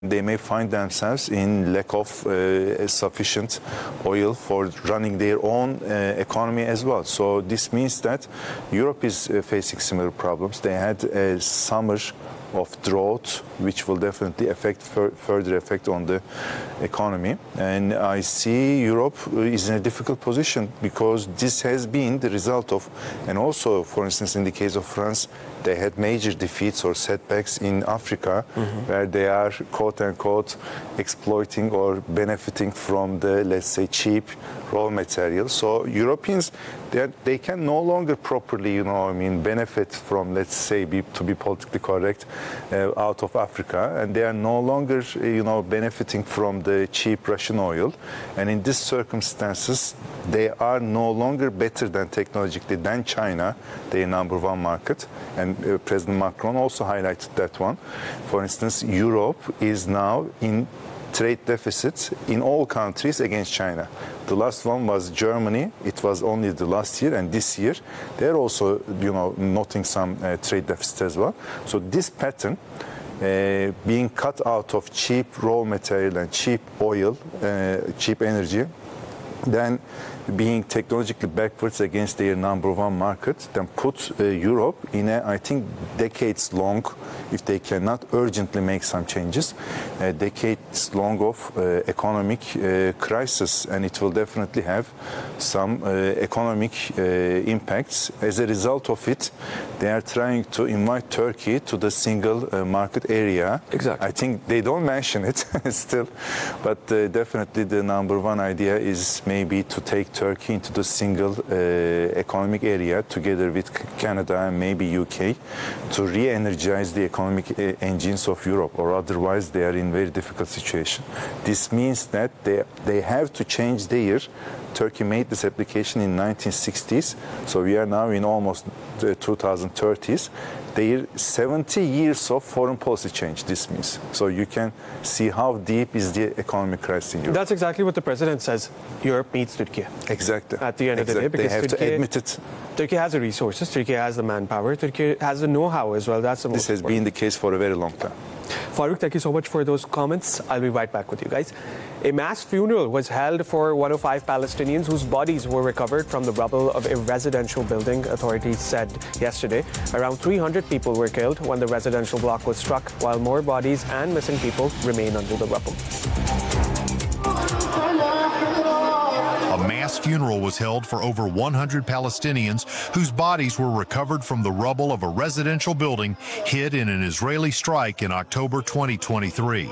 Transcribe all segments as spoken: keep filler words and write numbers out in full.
they may find themselves in lack of uh, sufficient oil for running their own uh, economy as well. So this means that Europe is uh, facing similar problems. They had a summer of drought, which will definitely affect further effect on the economy. And I see Europe is in a difficult position because this has been the result of, and also, for instance, in the case of France, they had major defeats or setbacks in Africa, mm-hmm. where they are, quote unquote, exploiting or benefiting from the, let's say, cheap raw materials. So Europeans, they, are, they can no longer properly, you know, I mean, benefit from, let's say, be, to be politically correct, uh, out of Africa, and they are no longer, you know, benefiting from the cheap Russian oil. And in these circumstances, they are no longer better than technologically than China, their number one market. And uh, President Macron also highlighted that one. For instance, Europe is now in trade deficits in all countries against China. The last one was Germany. It was only the last year, and this year they're also, you know, noting some uh, trade deficits as well. So this pattern, uh, being cut out of cheap raw material and cheap oil, uh, cheap energy, then being technologically backwards against their number one market, then put uh, Europe in a, I think, decades long, if they cannot urgently make some changes, uh, decades long of uh, economic uh, crisis, and it will definitely have some uh, economic uh, impacts. As a result of it, they are trying to invite Turkey to the single uh, market area. Exactly. I think they don't mention it still, but uh, definitely the number one idea is maybe to take Turkey into the single uh, economic area together with Canada and maybe U K to re-energize the economic uh, engines of Europe, or otherwise they are in very difficult situation. This means that they, they have to change their, Turkey made this application in nineteen sixties, so we are now in almost the twenty thirties. Their seventy years of foreign policy change, this means. So you can see how deep is the economic crisis in Europe. That's exactly what the president says. Europe needs Turkey. Exactly. At the end exactly. of the day, because they have Turkey, to admit it. Turkey has the resources, Turkey has the manpower, Turkey has the know-how as well. That's the most This has important. been the case for a very long time. Farooq, thank you so much for those comments. I'll be right back with you guys. A mass funeral was held for one hundred five Palestinians whose bodies were recovered from the rubble of a residential building, authorities said yesterday. Around three hundred people were killed when the residential block was struck, while more bodies and missing people remain under the rubble. A mass funeral was held for over one hundred Palestinians whose bodies were recovered from the rubble of a residential building hit in an Israeli strike in October twenty twenty-three.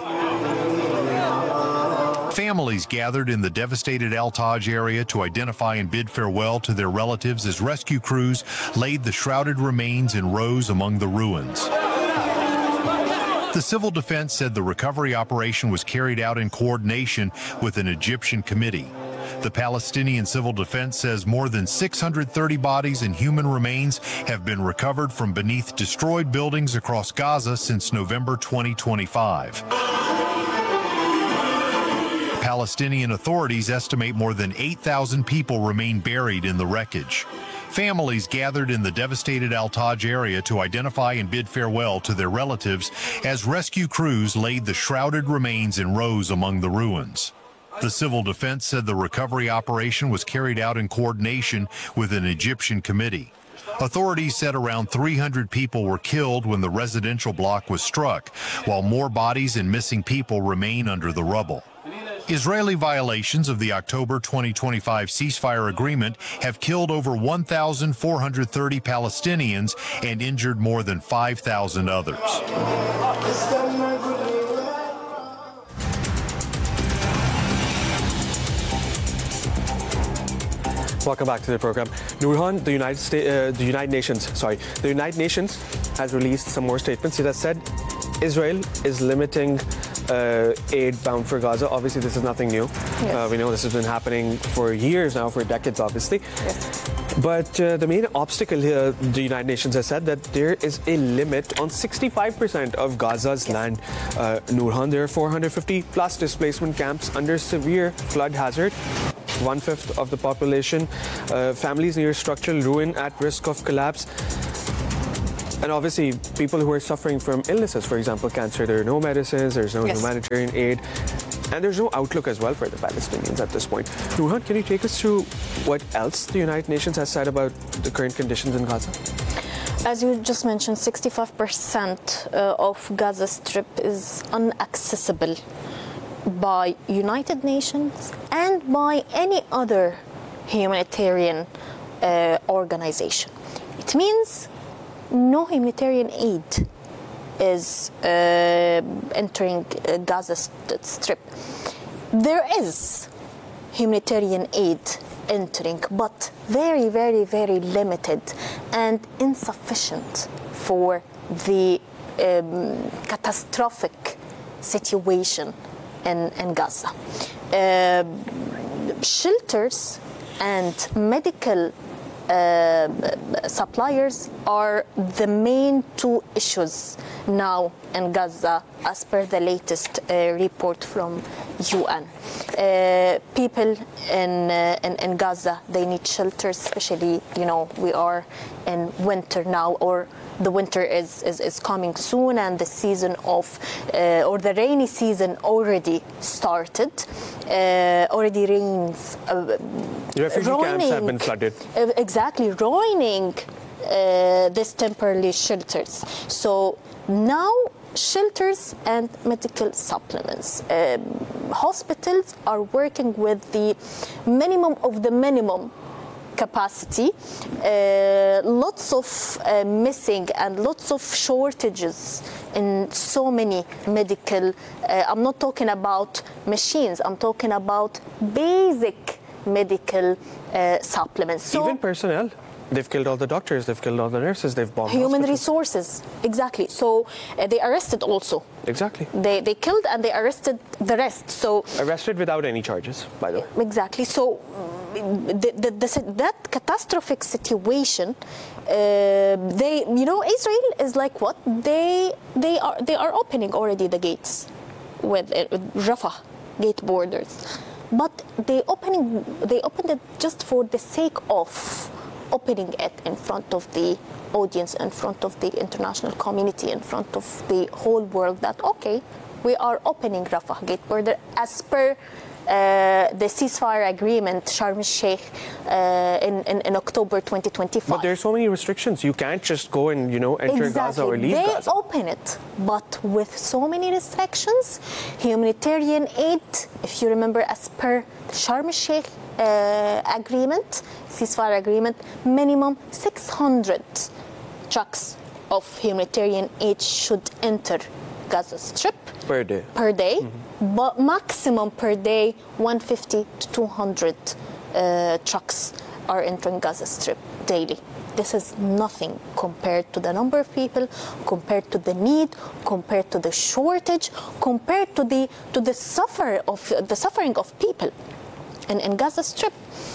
Families gathered in the devastated Al-Taj area to identify and bid farewell to their relatives as rescue crews laid the shrouded remains in rows among the ruins. The civil defense said the recovery operation was carried out in coordination with an Egyptian committee. The Palestinian civil defense says more than six hundred thirty bodies and human remains have been recovered from beneath destroyed buildings across Gaza since November twenty twenty-five. Palestinian authorities estimate more than eight thousand people remain buried in the wreckage. Families gathered in the devastated Al-Taj area to identify and bid farewell to their relatives as rescue crews laid the shrouded remains in rows among the ruins. The civil defense said the recovery operation was carried out in coordination with an Egyptian committee. Authorities said around three hundred people were killed when the residential block was struck, while more bodies and missing people remain under the rubble. Israeli violations of the October twenty twenty-five ceasefire agreement have killed over one thousand four hundred thirty Palestinians and injured more than five thousand others. Welcome back to the program. Nurhan, the United States, uh, the United Nations, sorry, the United Nations has released some more statements. It has said Israel is limiting uh, aid bound for Gaza. Obviously, this is nothing new. Yes. Uh, we know this has been happening for years now, for decades, obviously. Yes. But uh, the main obstacle here, the United Nations has said that there is a limit on sixty-five percent of Gaza's yes. land. Uh, Nurhan, there are four hundred fifty plus displacement camps under severe flood hazard. One-fifth of the population, uh, families near structural ruin at risk of collapse. And obviously, people who are suffering from illnesses, for example, cancer, there are no medicines, there's no Yes. humanitarian aid, and there's no outlook as well for the Palestinians at this point. Nurhan, can you take us through what else the United Nations has said about the current conditions in Gaza? As you just mentioned, sixty-five percent of Gaza Strip is inaccessible by United Nations and by any other humanitarian uh, organization. It means no humanitarian aid is uh, entering uh, Gaza st- Strip. There is humanitarian aid entering, but very, very, very limited and insufficient for the um, catastrophic situation in, in Gaza. Uh, shelters and medical Uh, suppliers are the main two issues now in Gaza, as per the latest uh, report from U N. Uh, people in, uh, in in Gaza, they need shelters, especially, you know, we are in winter now, or the winter is, is, is coming soon, and the season of, uh, or the rainy season already started. Uh, already rains. Uh, The refugee camps have been flooded. Uh, exactly, ruining uh, these temporary shelters. So now shelters and medical supplements. Um, hospitals are working with the minimum of the minimum capacity. Uh, lots of uh, missing and lots of shortages in so many medical, uh, I'm not talking about machines, I'm talking about basic medical uh, supplements. So Even personnel. They've killed all the doctors, they've killed all the nurses, they've bombed human hospitals. resources, exactly. So uh, they arrested also. Exactly. They, they killed and they arrested the rest. So Arrested without any charges, by the way. exactly. So the, the, the, that catastrophic situation, uh, they, you know, Israel is like what? They they are they are opening already the gates with, uh, with Rafah gate borders, but they opening they opened it just for the sake of opening it in front of the audience, in front of the international community, in front of the whole world, that okay, we are opening Rafah gate border as per uh, the ceasefire agreement, Sharm el-Sheikh, uh, in, in, in October twenty twenty-five. But there's so many restrictions. You can't just go and, you know, enter Exactly. Gaza or leave they Gaza. open it, but with so many restrictions. Humanitarian aid, if you remember, as per Sharm el-Sheikh uh, agreement, ceasefire agreement, minimum six hundred trucks of humanitarian aid should enter Gaza Strip Per day. per day, mm-hmm. but maximum per day one hundred fifty to two hundred uh, trucks are entering Gaza Strip daily. This is nothing compared to the number of people, compared to the need, compared to the shortage, compared to the to the suffer of the suffering of people in, in Gaza Strip.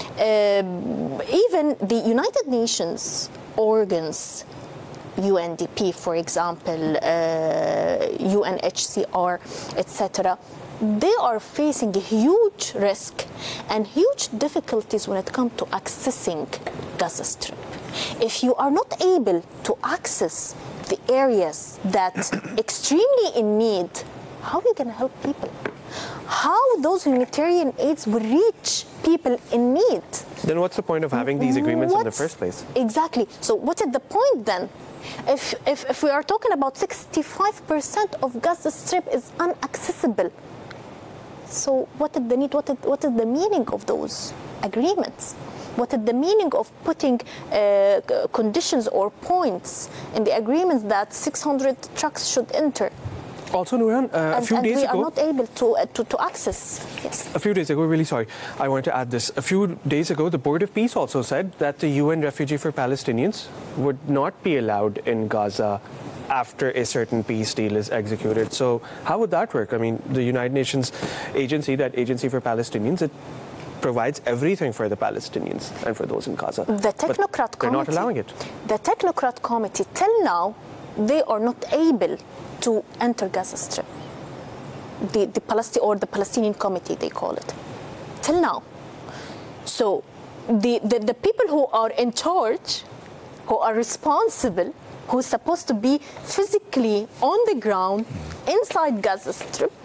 Uh, even the United Nations organs, U N D P, for example, uh, U N H C R, et cetera, they are facing a huge risk and huge difficulties when it comes to accessing Gaza Strip. If you are not able to access the areas that extremely in need, how are you going to help people? How those humanitarian aids will reach people in need? Then what's the point of having these agreements in the What's- first place? Exactly. So what is the point then? If, if, if we are talking about sixty-five percent of Gaza Strip is inaccessible, so what is the need? What is, what is the meaning of those agreements? What is the meaning of putting uh, conditions or points in the agreements that six hundred trucks should enter? Also, Nurhan, uh, a And, few and days we ago... are not able to, uh, to, to access. Yes. A few days ago, really sorry, I wanted to add this. A few days ago, the Board of Peace also said that the U N refugee for Palestinians would not be allowed in Gaza after a certain peace deal is executed. So how would that work? I mean, the United Nations agency, that Agency for Palestinians, it provides everything for the Palestinians and for those in Gaza. The technocrat but they're not committee, allowing it. The technocrat committee, till now, they are not able to enter Gaza Strip. The, the Palestine or the Palestinian committee, they call it, till now. So the, the, the people who are in charge, who are responsible who's supposed to be physically on the ground inside Gaza Strip